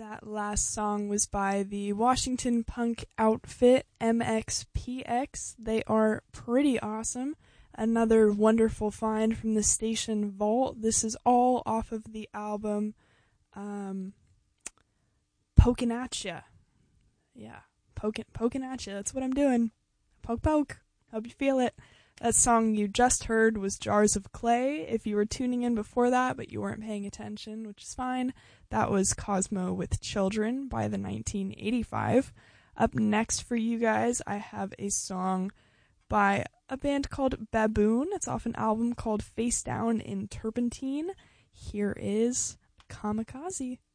That last song was by the Washington punk outfit MXPX. They are pretty awesome. Another wonderful find from the station vault. This is all off of the album Pokin' At Ya. Yeah, pokin' at ya. That's what I'm doing. Poke, poke. Hope you feel it. That song you just heard was Jars of Clay. If you were tuning in before that, but you weren't paying attention, which is fine, that was Cosmo with Children by the 1985. Up next for you guys, I have a song by a band called Baboon. It's off an album called Face Down in Turpentine. Here is Kamikaze.